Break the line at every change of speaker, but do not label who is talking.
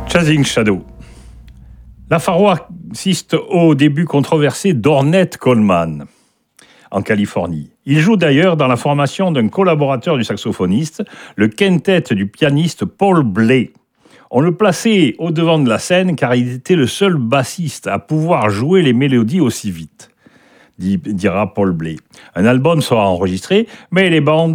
Chasing Shadow. La Farwa assiste au début controversé d'Ornette Coleman en Californie. Il joue d'ailleurs dans la formation d'un collaborateur du saxophoniste, le quintet du pianiste Paul Bley. On le plaçait au devant de la scène car il était le seul bassiste à pouvoir jouer les mélodies aussi vite, dira Paul Bley. Un album sera enregistré, mais les bandes